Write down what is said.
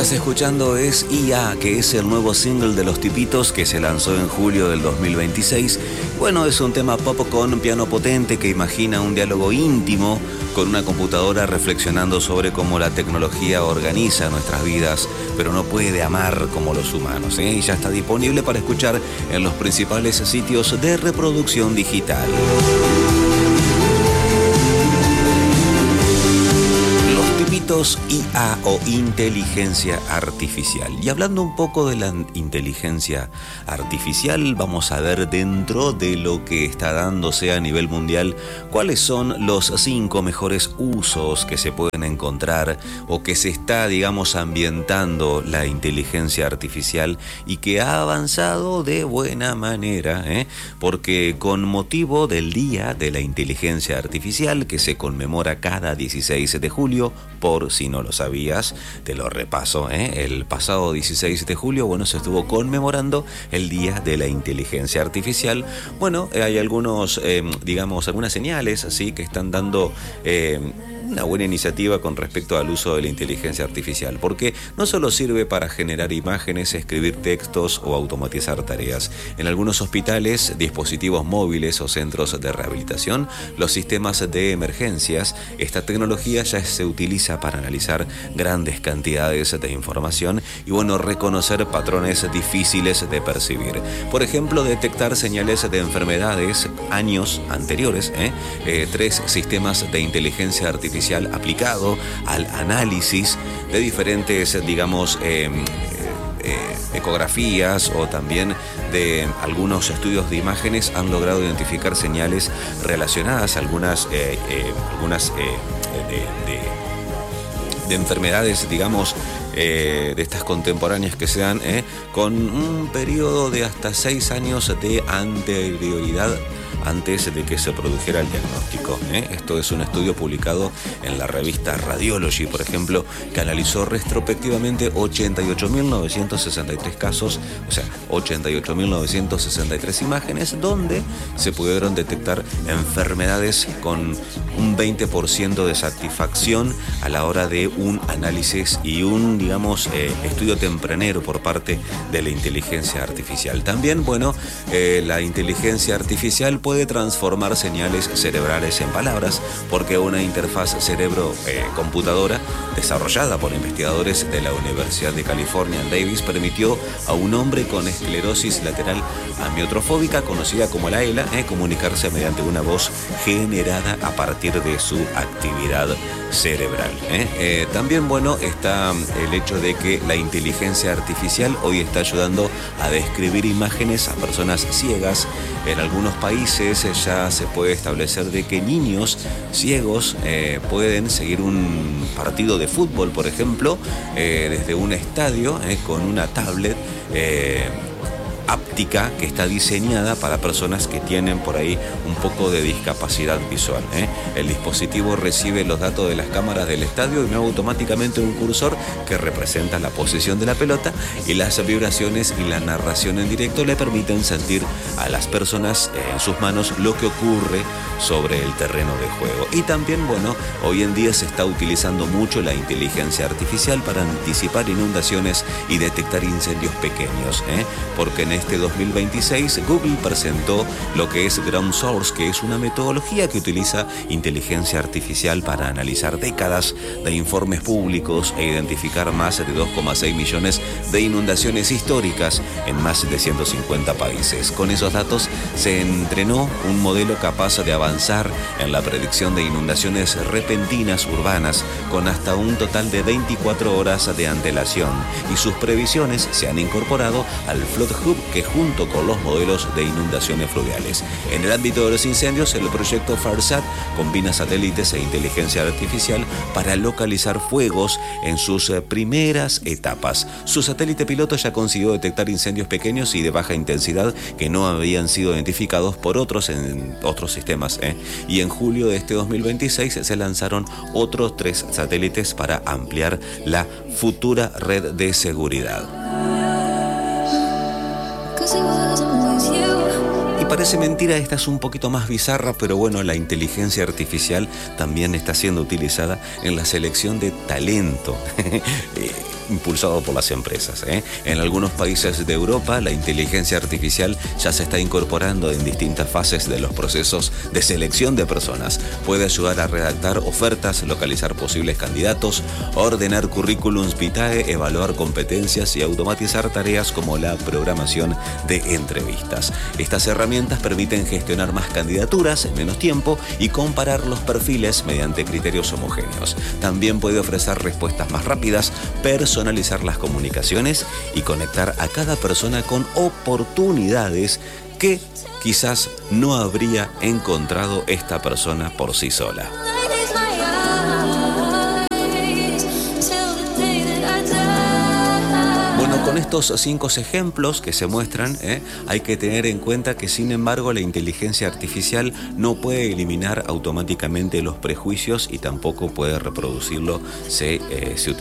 estás escuchando es IA, que es el nuevo single de Los Tipitos que se lanzó en julio del 2026. Bueno, es un tema pop con un piano potente que imagina un diálogo íntimo con una computadora reflexionando sobre cómo la tecnología organiza nuestras vidas, pero no puede amar como los humanos, ¿eh? Y ya está disponible para escuchar en los principales sitios de reproducción digital. IA o inteligencia artificial. Y hablando un poco de la inteligencia artificial, vamos a ver dentro de lo que está dándose a nivel mundial cuáles son los 5 mejores usos que se pueden encontrar o que se está, digamos, ambientando la inteligencia artificial y que ha avanzado de buena manera, porque con motivo del Día de la Inteligencia Artificial que se conmemora cada 16 de julio, por si no lo sabías, te lo repaso, el pasado 16 de julio, bueno, se estuvo conmemorando el Día de la Inteligencia Artificial. Bueno, hay algunos, algunas señales así que están dando una buena iniciativa con respecto al uso de la inteligencia artificial, porque no solo sirve para generar imágenes, escribir textos o automatizar tareas. En algunos hospitales, dispositivos móviles o centros de rehabilitación, los sistemas de emergencias, esta tecnología ya se utiliza para analizar grandes cantidades de información y, bueno, reconocer patrones difíciles de percibir. Por ejemplo, detectar señales de enfermedades años anteriores, 3 sistemas de inteligencia artificial aplicado al análisis de diferentes, ecografías o también de algunos estudios de imágenes han logrado identificar señales relacionadas a algunas de enfermedades, de estas contemporáneas que se dan con un periodo de hasta 6 años de anterioridad antes de que se produjera el diagnóstico. Esto es un estudio publicado en la revista Radiology, por ejemplo, que analizó retrospectivamente 88.963 casos, o sea, 88.963 imágenes, donde se pudieron detectar enfermedades con un 20% de satisfacción a la hora de un análisis y un, estudio tempranero por parte de la inteligencia artificial. También, la inteligencia artificial puede transformar señales cerebrales en palabras, porque una interfaz cerebro-computadora desarrollada por investigadores de la Universidad de California en Davis permitió a un hombre con esclerosis lateral amiotrofóbica, conocida como la ELA, comunicarse mediante una voz generada a partir de su actividad cerebral. También, está el hecho de que la inteligencia artificial hoy está ayudando a describir imágenes a personas ciegas. En algunos países ya se puede establecer de que niños ciegos pueden seguir un partido de fútbol, por ejemplo, desde un estadio con una tablet áptica que está diseñada para personas que tienen por ahí un poco de discapacidad visual. El dispositivo recibe los datos de las cámaras del estadio y mueve automáticamente un cursor que representa la posición de la pelota, y las vibraciones y la narración en directo le permiten sentir a las personas en sus manos lo que ocurre sobre el terreno de juego. Y también, hoy en día se está utilizando mucho la inteligencia artificial para anticipar inundaciones y detectar incendios pequeños, porque en este 2026 Google presentó lo que es Ground Source, que es una metodología que utiliza inteligencia artificial para analizar décadas de informes públicos e identificar más de 2,6 millones de inundaciones históricas en más de 150 países. Con esos datos se entrenó un modelo capaz de avanzar en la predicción de inundaciones repentinas urbanas con hasta un total de 24 horas de antelación, y sus previsiones se han incorporado al Flood Hub, que junto con los modelos de inundaciones fluviales. En el ámbito de los incendios, el proyecto FARSAT combina satélites e inteligencia artificial para localizar fuegos en sus primeras etapas. Su satélite piloto ya consiguió detectar incendios pequeños y de baja intensidad que no habían sido identificados por otros sistemas. Y en julio de este 2026 se lanzaron otros 3 satélites para ampliar la futura red de seguridad. Y parece mentira, esta es un poquito más bizarra, pero la inteligencia artificial también está siendo utilizada en la selección de talento. impulsado por las empresas. En algunos países de Europa, la inteligencia artificial ya se está incorporando en distintas fases de los procesos de selección de personas. Puede ayudar a redactar ofertas, localizar posibles candidatos, ordenar currículums vitae, evaluar competencias y automatizar tareas como la programación de entrevistas. Estas herramientas permiten gestionar más candidaturas en menos tiempo y comparar los perfiles mediante criterios homogéneos. También puede ofrecer respuestas más rápidas, personalizar las comunicaciones y conectar a cada persona con oportunidades que quizás no habría encontrado esta persona por sí sola. Bueno, con estos 5 ejemplos que se muestran, hay que tener en cuenta que, sin embargo, la inteligencia artificial no puede eliminar automáticamente los prejuicios y tampoco puede reproducirlo si se utiliza